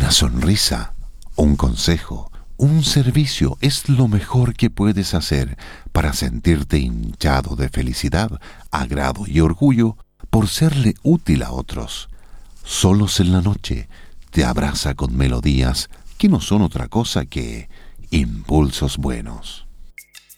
Una sonrisa, un consejo, un servicio es lo mejor que puedes hacer para sentirte hinchado de felicidad, agrado y orgullo por serle útil a otros. Solos en la noche te abraza con melodías que no son otra cosa que impulsos buenos.